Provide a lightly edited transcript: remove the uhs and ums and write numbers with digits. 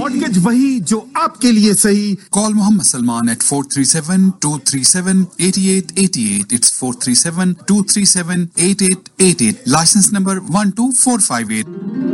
Mortgage वही जो आपके लिए सही। Call Muhammad Salman at 437-237-8888. It's 437-237-8888. License number 12458.